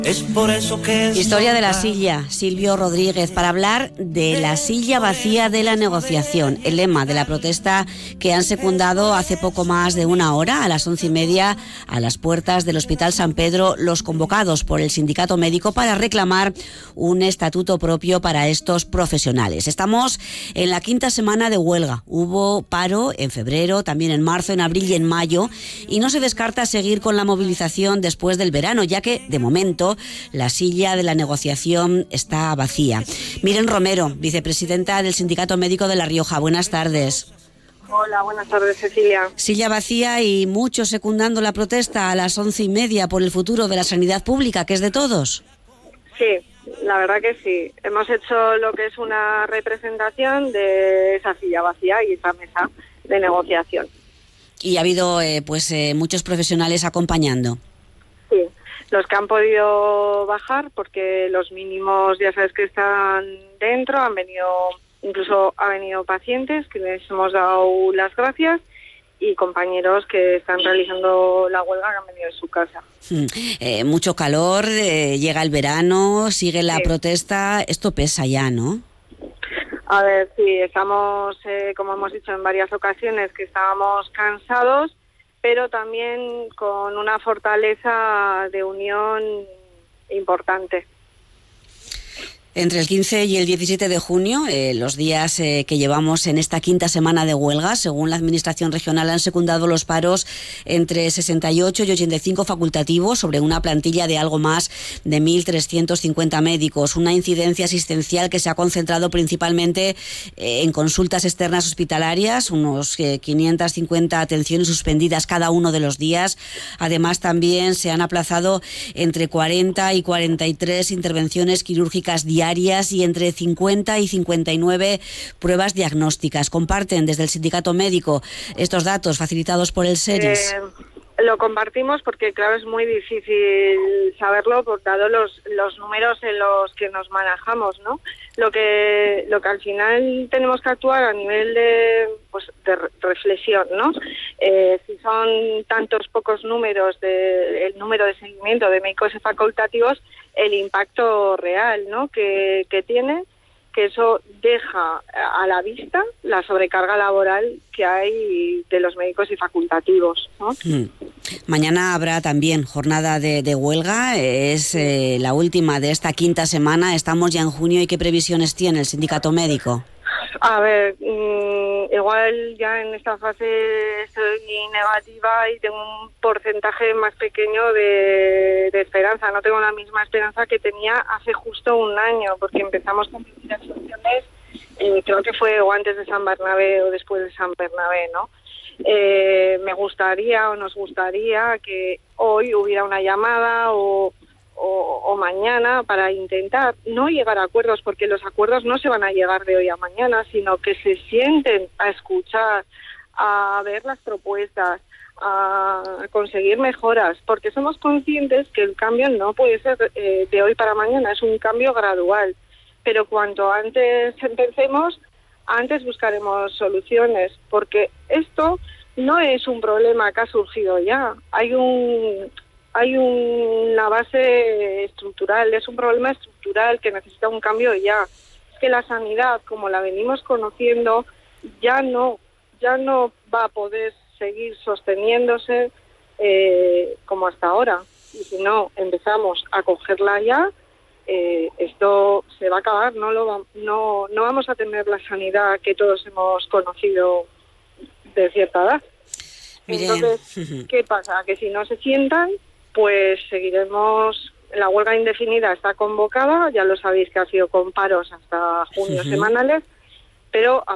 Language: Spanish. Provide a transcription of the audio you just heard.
Es por eso que... Historia de la silla, Silvio Rodríguez, para hablar de la silla vacía de la negociación, el lema de la protesta que han secundado hace poco más de una hora, a las 11:30, a las puertas del Hospital San Pedro, los convocados por el sindicato médico para reclamar un estatuto propio para estos profesionales. Estamos en la quinta semana de huelga. Hubo paro en febrero, también en marzo, en abril y en mayo, y no se descarta seguir con la movilización después del verano, ya que, de momento, la silla de la negociación está vacía. Miren Romero, vicepresidenta del Sindicato Médico de La Rioja. Buenas tardes. Hola, buenas tardes, Cecilia. Silla vacía y muchos secundando la protesta a las 11:30 por el futuro de la sanidad pública, que es de todos. Sí, la verdad que sí. Hemos hecho lo que es una representación de esa silla vacía y esa mesa de negociación. Y ha habido muchos profesionales acompañando. Sí. Los que han podido bajar, porque los mínimos ya sabes que están dentro, ha venido pacientes que les hemos dado las gracias y compañeros que están realizando la huelga que han venido de su casa. Mucho calor, llega el verano, sigue la protesta, esto pesa ya, ¿no? A ver, sí, estamos, como hemos dicho en varias ocasiones, que estábamos cansados, pero también con una fortaleza de unión importante. Entre el 15 y el 17 de junio, los días que llevamos en esta quinta semana de huelga, según la Administración Regional, han secundado los paros entre 68 y 85 facultativos sobre una plantilla de algo más de 1.350 médicos. Una incidencia asistencial que se ha concentrado principalmente en consultas externas hospitalarias, unos 550 atenciones suspendidas cada uno de los días. Además, también se han aplazado entre 40 y 43 intervenciones quirúrgicas diarias y entre 50 y 59 pruebas diagnósticas. Comparten desde el sindicato médico estos datos facilitados por el SERIS. Lo compartimos porque, claro, es muy difícil saberlo, dado los números en los que nos manejamos, ¿no? Lo que al final tenemos que actuar a nivel de reflexión, ¿no? Si son tantos pocos números, el número de seguimiento de médicos y facultativos, el impacto real, ¿no? que tiene, que eso deja a la vista la sobrecarga laboral que hay de los médicos y facultativos, ¿no? Mañana habrá también jornada de huelga, es la última de esta quinta semana, estamos ya en junio. ¿Y qué previsiones tiene el sindicato médico? A ver, igual ya en esta fase estoy negativa y tengo un porcentaje más pequeño de esperanza. No tengo la misma esperanza que tenía hace justo un año, porque empezamos con primeras soluciones, creo que fue o antes de San Bernabé o después de San Bernabé, ¿no? Me gustaría o nos gustaría que hoy hubiera una llamada o mañana para intentar no llegar a acuerdos, porque los acuerdos no se van a llegar de hoy a mañana, sino que se sienten a escuchar, a ver las propuestas, a conseguir mejoras, porque somos conscientes que el cambio no puede ser de hoy para mañana, es un cambio gradual, pero cuanto antes empecemos, antes buscaremos soluciones, porque esto no es un problema que ha surgido ya, hay una base estructural, es un problema estructural que necesita un cambio ya. Es que la sanidad, como la venimos conociendo, ya no va a poder seguir sosteniéndose como hasta ahora. Y si no empezamos a cogerla ya, esto se va a acabar, no vamos a tener la sanidad que todos hemos conocido de cierta edad. Entonces, ¿qué pasa? Que si no se sientan, pues seguiremos. La huelga indefinida está convocada, ya lo sabéis que ha sido con paros hasta junio semanales, pero